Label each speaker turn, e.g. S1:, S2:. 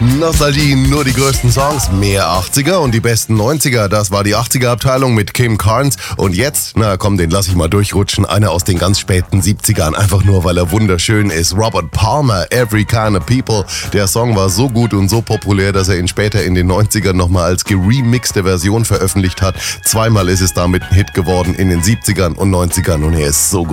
S1: Nostalgie, nur die größten Songs, mehr 80er und die besten 90er. Das war die 80er-Abteilung mit Kim Carnes. Und jetzt, na komm, den lass ich mal durchrutschen. Einer aus den ganz späten 70ern, einfach nur, weil er wunderschön ist. Robert Palmer, Every Kind of People. Der Song war so gut und so populär, dass er ihn später in den 90ern nochmal als geremixte Version veröffentlicht hat. Zweimal ist es damit ein Hit geworden, in den 70ern und 90ern, und er ist so gut.